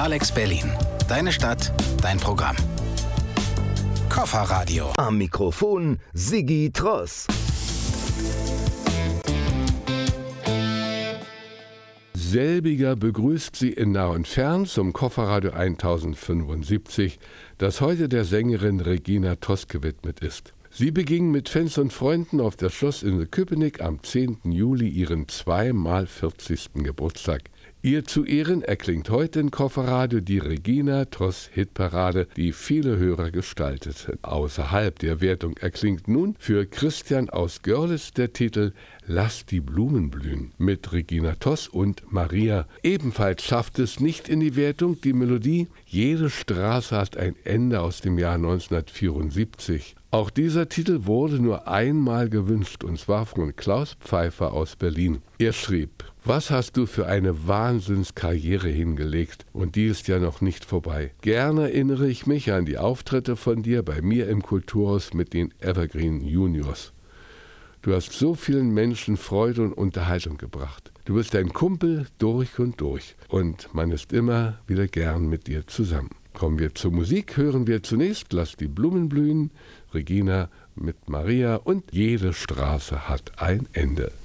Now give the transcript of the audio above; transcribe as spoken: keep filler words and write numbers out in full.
Alex Berlin. Deine Stadt, dein Programm. Kofferradio. Am Mikrofon Siggi Tross. Selbiger begrüßt Sie in nah und fern zum Kofferradio tausendfünfundsiebzig, das heute der Sängerin Regina Toss gewidmet ist. Sie beging mit Fans und Freunden auf der Schlossinsel Köpenick am zehnten Juli ihren zweimal vierzigsten Geburtstag. Ihr zu Ehren erklingt heute in Kofferradio die Regina Toss Hitparade, die viele Hörer gestaltet. Außerhalb der Wertung erklingt nun für Christian aus Görlitz der Titel Lass die Blumen blühen mit Regina Toss und Maria. Ebenfalls schafft es nicht in die Wertung die Melodie Jede Straße hat ein Ende aus dem Jahr neunzehnhundertvierundsiebzig. Auch dieser Titel wurde nur einmal gewünscht, und zwar von Klaus Pfeiffer aus Berlin. Er schrieb: Was hast du für eine Wahnsinnskarriere hingelegt, und die ist ja noch nicht vorbei. Gerne erinnere ich mich an die Auftritte von dir bei mir im Kulturhaus mit den Evergreen Juniors. Du hast so vielen Menschen Freude und Unterhaltung gebracht. Du bist ein Kumpel durch und durch, und man ist immer wieder gern mit dir zusammen. Kommen wir zur Musik, hören wir zunächst Lass die Blumen blühen, Regina mit Maria und Jede Straße hat ein Ende.